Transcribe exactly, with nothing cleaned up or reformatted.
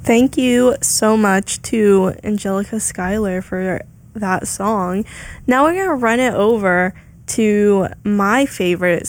Thank you so much to Angelica Schuyler for that song. Now we're going to run it over to my favorite